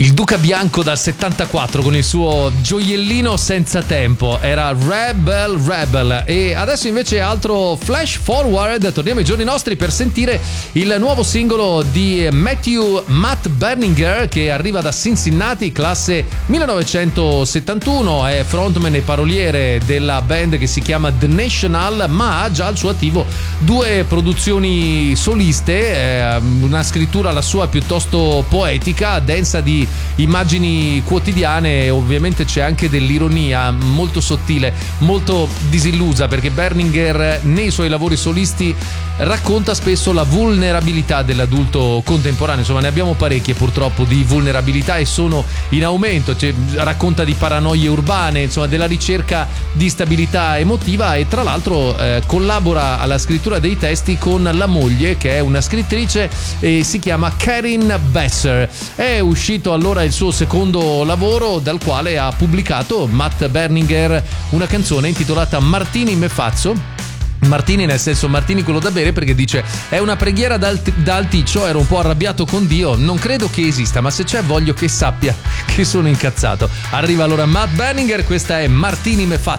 Il Duca Bianco dal 74 con il suo gioiellino senza tempo, era Rebel. E adesso invece altro flash forward, torniamo ai giorni nostri per sentire il nuovo singolo di Matt Berninger, che arriva da Cincinnati, classe 1971, è frontman e paroliere della band che si chiama The National, ma ha già al suo attivo 2 produzioni soliste, una scrittura la sua piuttosto poetica, densa di immagini quotidiane, e ovviamente c'è anche dell'ironia molto sottile, molto disillusa, perché Berninger nei suoi lavori solisti racconta spesso la vulnerabilità dell'adulto contemporaneo. Insomma, ne abbiamo parecchie purtroppo di vulnerabilità e sono in aumento. Racconta di paranoie urbane, insomma, della ricerca di stabilità emotiva, e tra l'altro collabora alla scrittura dei testi con la moglie, che è una scrittrice e si chiama Karin Besser. È uscito allora il suo secondo lavoro, dal quale ha pubblicato Matt Berninger una canzone intitolata Martini me fazzo. Martini nel senso Martini quello da bere, perché dice: è una preghiera da alticcio, ero un po' arrabbiato con Dio, non credo che esista, ma se c'è voglio che sappia che sono incazzato. Arriva allora Matt Berninger, questa è Martini me fazzo.